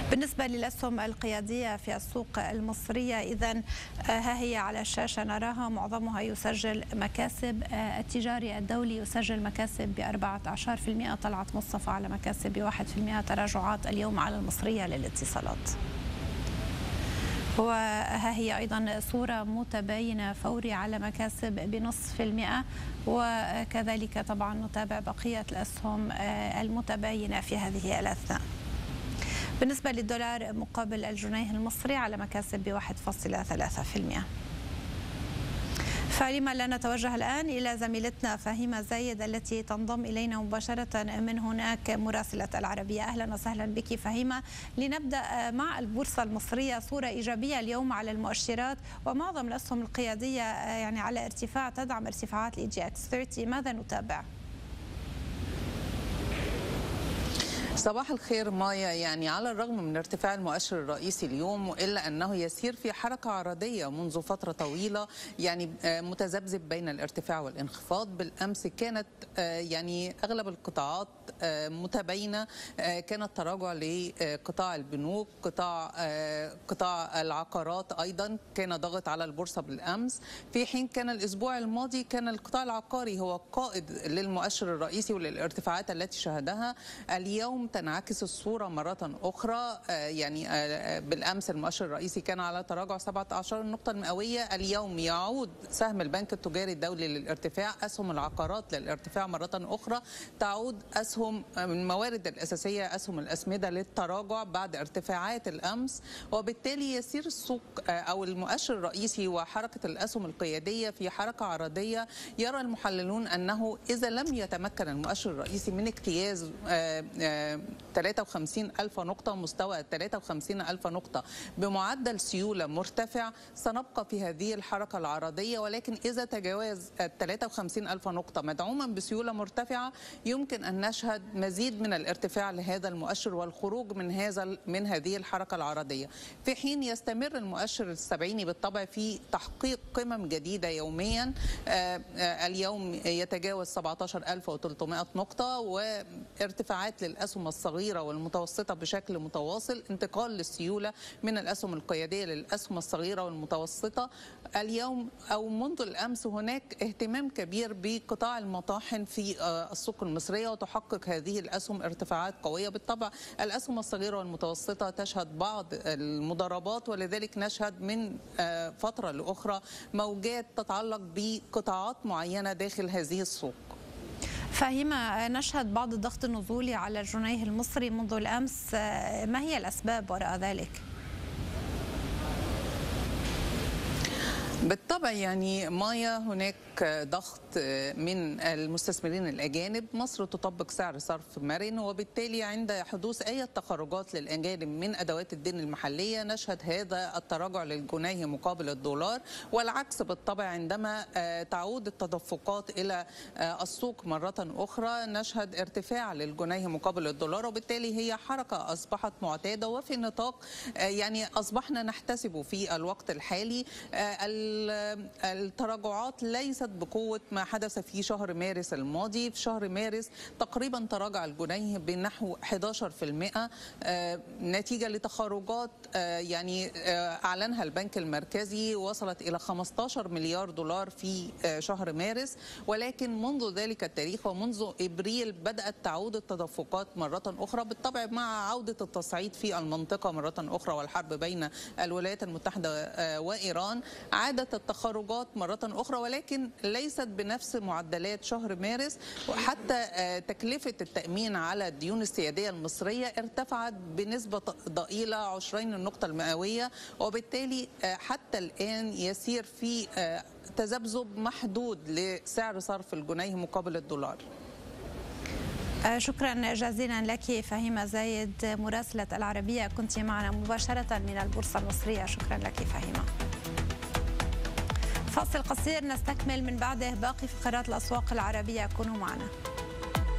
بالنسبة للأسهم القيادية في السوق المصرية إذن ها هي على الشاشة نراها معظمها يسجل مكاسب. التجاري الدولي يسجل مكاسب ب14%، طلعت مصطفى على مكاسب ب1%، تراجعات اليوم على المصرية للاتصالات. وها هي أيضا صورة متباينة، فوري على مكاسب ب0.5%، وكذلك طبعا نتابع بقية الأسهم المتباينة في هذه الأثناء. بالنسبة للدولار مقابل الجنيه المصري على مكاسب ب1.3%. فلما لا نتوجه الآن إلى زميلتنا فهيمة زايد التي تنضم إلينا مباشرة من هناك، مراسلة العربية. أهلا وسهلا بك فهيمة. لنبدأ مع البورصة المصرية، صورة إيجابية اليوم على المؤشرات ومعظم الأسهم القيادية يعني على ارتفاع تدعم ارتفاعات الEGX30، ماذا نتابع؟ صباح الخير مايا. يعني على الرغم من ارتفاع المؤشر الرئيسي اليوم إلا أنه يسير في حركة عرضية منذ فترة طويلة، يعني متذبذب بين الارتفاع والانخفاض. بالأمس كانت يعني أغلب القطاعات متباينة، كانت تراجع لقطاع البنوك، قطاع العقارات أيضا كان ضغط على البورصة بالأمس، في حين كان الأسبوع الماضي كان القطاع العقاري هو قائد للمؤشر الرئيسي وللارتفاعات التي شهدها. اليوم تنعكس الصورة مرة أخرى، يعني بالأمس المؤشر الرئيسي كان على تراجع 17 نقطة مئوية، اليوم يعود سهم البنك التجاري الدولي للارتفاع، أسهم العقارات للارتفاع مرة أخرى، تعود أسهم الموارد الأساسية أسهم الأسمدة للتراجع بعد ارتفاعات الأمس، وبالتالي يسير السوق أو المؤشر الرئيسي وحركة الأسهم القيادية في حركة عرضية. يرى المحللون أنه إذا لم يتمكن المؤشر الرئيسي من اجتياز 53,000 نقطة، مستوى 53,000 نقطة بمعدل سيولة مرتفع، سنبقى في هذه الحركة العرضية. ولكن إذا تجاوز 53,000 نقطة مدعوما بسيولة مرتفعة يمكن أن نشهد مزيد من الارتفاع لهذا المؤشر والخروج من هذه الحركة العرضية، في حين يستمر المؤشر السبعيني بالطبع في تحقيق قمم جديدة يوميا. اليوم يتجاوز 17,300 نقطة، وارتفاعات للأسهم الصغيرة والمتوسطة بشكل متواصل، انتقال للسيولة من الأسهم القيادية للأسهم الصغيرة والمتوسطة. اليوم أو منذ الأمس هناك اهتمام كبير بقطاع المطاحن في السوق المصرية، وتحقق هذه الأسهم ارتفاعات قوية. بالطبع الأسهم الصغيرة والمتوسطة تشهد بعض المضاربات، ولذلك نشهد من فترة لأخرى موجات تتعلق بقطاعات معينة داخل هذه السوق. فهيمة، نشهد بعض الضغط النزولي على الجنيه المصري منذ الأمس، ما هي الأسباب وراء ذلك؟ بالطبع يعني مايا هناك ضغط من المستثمرين الأجانب، مصر تطبق سعر صرف مرن، وبالتالي عند حدوث أي تخرجات للأجانب من أدوات الدين المحلية نشهد هذا التراجع للجنيه مقابل الدولار، والعكس بالطبع عندما تعود التدفقات إلى السوق مرة أخرى نشهد ارتفاع للجنيه مقابل الدولار، وبالتالي هي حركة أصبحت معتادة وفي نطاق يعني أصبحنا نحتسب في الوقت الحالي. التراجعات ليست بقوة ما حدث في شهر مارس الماضي. في شهر مارس تقريبا تراجع الجنيه بنحو 11% نتيجة لتخرجات يعني أعلنها البنك المركزي وصلت إلى 15 مليار دولار في شهر مارس، ولكن منذ ذلك التاريخ ومنذ إبريل بدأت تعود التدفقات مرة أخرى، بالطبع مع عودة التصعيد في المنطقة مرة أخرى والحرب بين الولايات المتحدة وإيران، عادت التخرجات مرة أخرى ولكن ليست بنفس معدلات شهر مارس. وحتى تكلفة التأمين على الديون السيادية المصرية ارتفعت بنسبة ضئيلة 20 النقطة المئوية، وبالتالي حتى الآن يسير في تذبذب محدود لسعر صرف الجنيه مقابل الدولار. شكرا جزيلا لك فهيمة زايد، مراسلة العربية، كنت معنا مباشرة من البورصة المصرية. شكرا لك فهيمة. فاصل قصير نستكمل من بعده باقي فقرات الأسواق العربية، كونوا معنا.